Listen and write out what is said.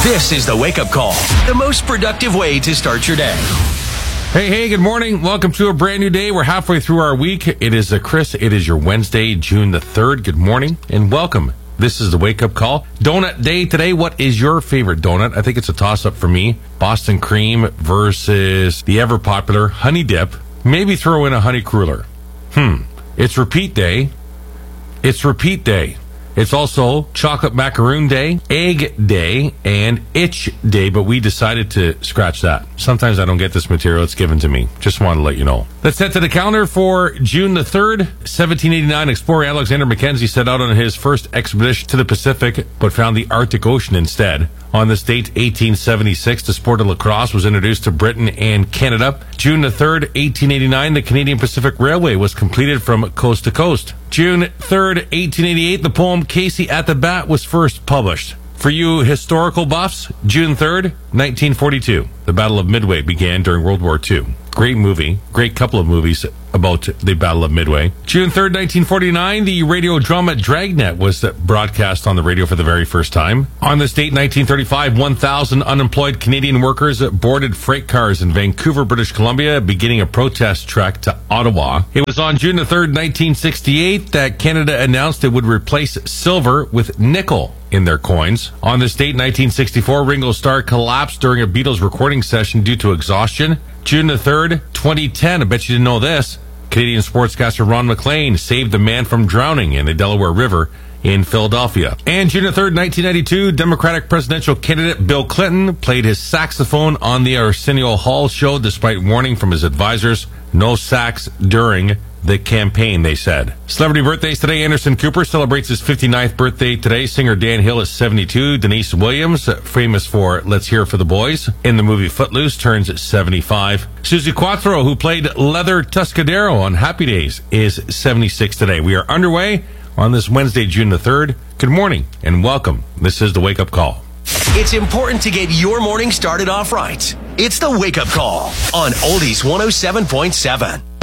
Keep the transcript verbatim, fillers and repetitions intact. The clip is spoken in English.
This is the Wake Up Call, the most productive way to start your day. Hey, hey, good morning. Welcome to a brand new day. We're halfway through our week. It is uh, Chris. It is your Wednesday, June the third. Good morning and welcome. This is the Wake Up Call. Donut day today. What is your favorite donut? I think it's a toss-up for me. Boston cream versus the ever-popular honey dip. Maybe throw in a honey cruller. Hmm. It's repeat day. It's repeat day. It's also chocolate macaroon day, egg day, and itch day, but we decided to scratch that. Sometimes I don't get this material. It's given to me. Just wanted to let you know. Let's head to the calendar for June the third. seventeen eighty-nine, explorer Alexander Mackenzie set out on his first expedition to the Pacific, but found the Arctic Ocean instead. On this date, eighteen seventy-six, the sport of lacrosse was introduced to Britain and Canada. June the third, eighteen eighty-nine, the Canadian Pacific Railway was completed from coast to coast. June third, eighteen eighty-eight, the poem Casey at the Bat was first published. For you historical buffs, June third, nineteen forty-two, the Battle of Midway began during World War Two. Great movie, great couple of movies about the Battle of Midway. June third, nineteen forty-nine, the radio drama Dragnet was broadcast on the radio for the very first time. On this date, nineteen thirty-five, one thousand unemployed Canadian workers boarded freight cars in Vancouver, British Columbia, beginning a protest trek to Ottawa. It was on June the third, nineteen sixty-eight, that Canada announced it would replace silver with nickel in their coins. On this date, nineteen sixty-four, Ringo Starr collapsed during a Beatles recording session due to exhaustion. June the third, twenty ten, I bet you didn't know this. Canadian sportscaster Ron MacLean saved a man from drowning in the Delaware River in Philadelphia. And June the third, nineteen ninety-two, Democratic presidential candidate Bill Clinton played his saxophone on the Arsenio Hall show despite warning from his advisors. No sax during the campaign, they said. Celebrity birthdays today. Anderson Cooper celebrates his fifty-ninth birthday today. Singer Dan Hill is seventy-two. Denise Williams, famous for Let's Hear It for the Boys in the movie Footloose, turns seventy-five. Susie Quattro, who played Leather Tuscadero on Happy Days, is seventy-six today. We are underway on this Wednesday, June the third. Good morning and welcome. This is the Wake Up Call. It's important to get your morning started off right. It's the Wake Up Call on Oldies one oh seven point seven.